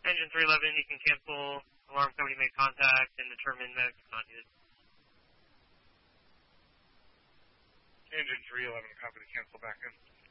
Engine 311, you can cancel. Alarm company made contact and determine medics not needed. Engine 311, copy to cancel back in.